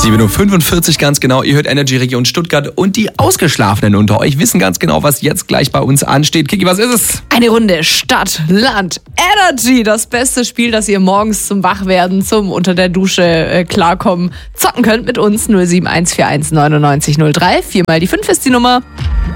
7:45 Uhr ganz genau. Ihr hört Energy Region Stuttgart und die Ausgeschlafenen unter euch wissen ganz genau, was jetzt gleich bei uns ansteht. Kiki, was ist es? Eine Runde Stadt, Land, Energy. Das beste Spiel, das ihr morgens zum Wachwerden, zum unter der Dusche klarkommen, zocken könnt mit uns. 07141 99 03. 4 mal die 5 ist die Nummer.